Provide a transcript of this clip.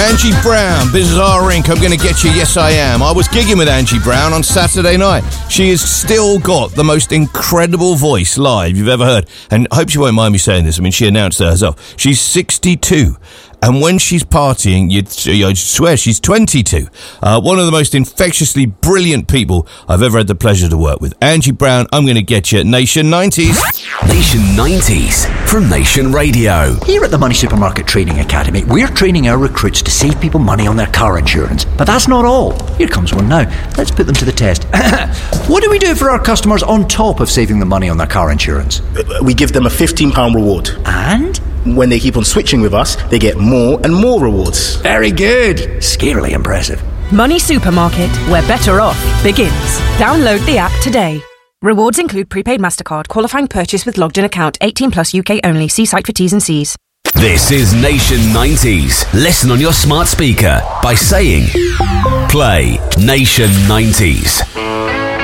Angie Brown, Bizarre Inc. I'm going to get you, yes I am. I was gigging with Angie Brown on Saturday night. She has still got the most incredible voice live you've ever heard. And I hope she won't mind me saying this. I mean, she announced that herself. She's 62. And when she's partying, you'd swear she's 22. One of the most infectiously brilliant people I've ever had the pleasure to work with. Angie Brown, I'm going to get you. Nation 90s. Nation 90s from Nation Radio. Here at the Money Supermarket Training Academy, we're training our recruits to save people money on their car insurance. But that's not all. Here comes one now. Let's put them to the test. What do we do for our customers on top of saving them money on their car insurance? We give them a £15 reward. And? When they keep on switching with us, they get more and more rewards. Very good. Scarily impressive. Money Supermarket, where better off begins. Download the app today. Rewards include prepaid MasterCard, qualifying purchase with logged in account, 18 plus UK only. See site for T's and C's. This is Nation 90s. Listen on your smart speaker by saying, play Nation 90s.